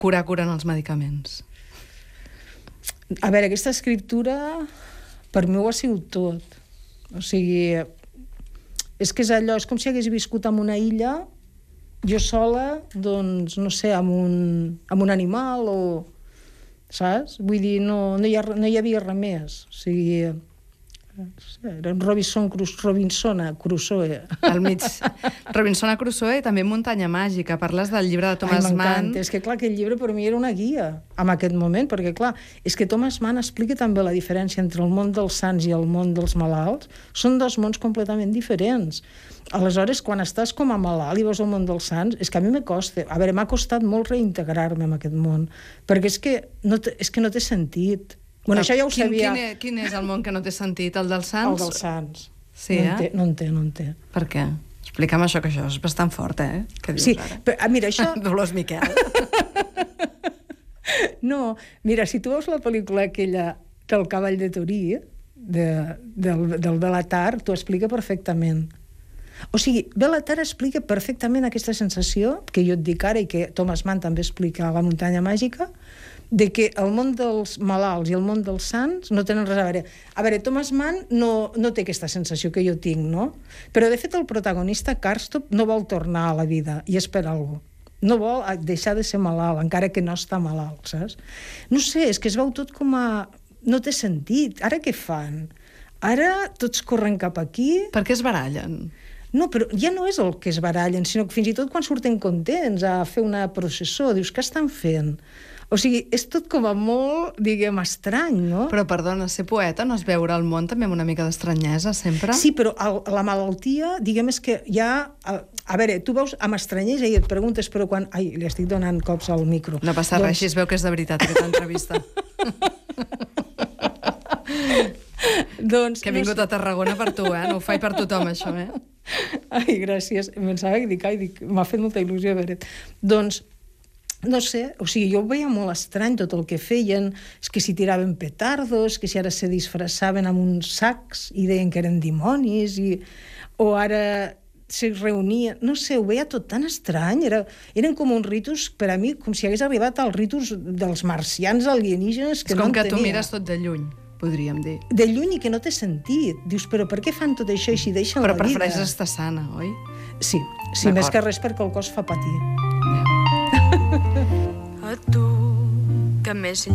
curar curant els medicaments? A veure, aquesta escriptura per mi ho ha sigut tot. O sigui, és que és allò, és com si hagués viscut en una illa, jo sola, doncs, no sé, amb un animal o... Saps? Vull dir, no hi havia res més. O sigui, era un Robinson Crusoe. Al mig. Robinson Crusoe i també Muntanya Màgica. Parles del llibre de Thomas Mann. M'encanta. És que, clar, aquell llibre per mi era una guia en aquest moment, perquè, clar, és que Thomas Mann explica també la diferència entre el món dels sants i el món dels malalts. Són dos mons completament diferents. Aleshores, quan estàs com a malalt i veus el món dels sants, és que a mi me costa. A veure, m'ha costat molt reintegrar-me en aquest món, perquè és que no té sentit. Bueno, això ja ho sabia. Quin és el món que no té sentit? El dels sants? El dels sants. Sí, no en té. Per què? Explica'm això, que això és bastant fort, eh? Què dius ara? Però, mira, això... Dolors Miquel. No, mira, si tu veus la pel·lícula aquella del Cavall de Torí, del Belatar, t'ho explica perfectament. O sigui, Belatar explica perfectament aquesta sensació que jo et dic ara i que Thomas Mann també explica a La Muntanya Màgica, de que el món dels malalts i el món dels sants no tenen res a veure. A veure, Thomas Mann no té aquesta sensació que jo tinc, no? Però, de fet, el protagonista, Karstop, no vol tornar a la vida i és per alguna cosa. No vol deixar de ser malalt, encara que no està malalt, saps? No sé, és que es veu tot com a... No té sentit. Ara què fan? Ara tots corren cap aquí... Per què es barallen? No, però ja no és el que es barallen, sinó que fins i tot quan surten contents a fer una processó, dius, què estan fent? O sigui, és tot com a molt, diguem, estrany, no? Però, perdona, ser poeta no és veure el món també amb una mica d'estranyesa, sempre? Sí, però la malaltia, diguem, és que ja... A veure, tu veus amb estranyesa i et preguntes, però quan... Ai, li estic donant cops al micro. No passa res, així es veu que és de veritat aquesta entrevista. Doncs, que he vingut a Tarragona per tu, eh? No ho faig per tothom, això, eh? Ai, gràcies. Pensava que m'ha fet molta il·lusió veure. Doncs, no sé, o sigui, jo ho veia molt estrany tot el que feien, és que si tiraven petardos, que si ara se disfressaven amb uns sacs i deien que eren dimonis, o ara se reunien, no sé, ho veia tot tan estrany, eren com uns ritus, per a mi, com si hagués arribat als ritus dels marcians alienígenes que no en tenia. És com que tu mires tot de lluny, podríem dir. De lluny i que no té sentit. Dius, però per què fan tot això i si deixen la vida? Però prefereixes estar sana, oi? Sí, més que res perquè el cos fa patir. A tu, que més